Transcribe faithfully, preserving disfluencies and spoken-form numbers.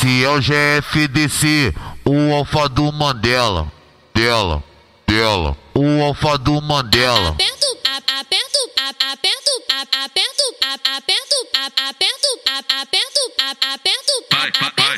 Esse é o G F D C, o alfa do Mandela. Dela, dela, o alfa do Mandela. Aperto, a- aperto, a- aperto, a- aperto, a- aperto, a- aperto, a- aperto, a- aperto, a- aperto.